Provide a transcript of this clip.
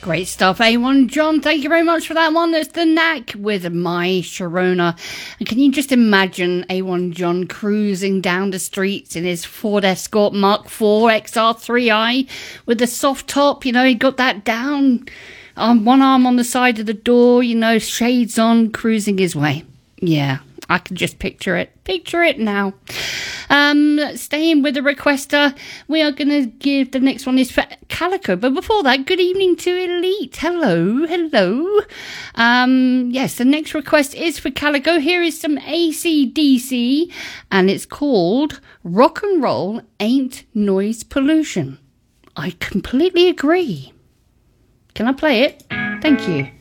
Great stuff, A1 John. Thank you very much for that one. That's The Knack with My Sharona. And can you just imagine A1 John cruising down the streets in his Ford Escort Mark IV XR3i with the soft top? You know, he got that down on one arm on the side of the door, you know, shades on, cruising his way. Yeah, I can just picture it. Picture it now. Staying with the requester, we are going to give the next one is for Calico. But before that, good evening to Elite. Hello. Yes, the next request is for Calico. Here is some AC/DC, and it's called Rock and Roll Ain't Noise Pollution. I completely agree. Can I play it? Thank you.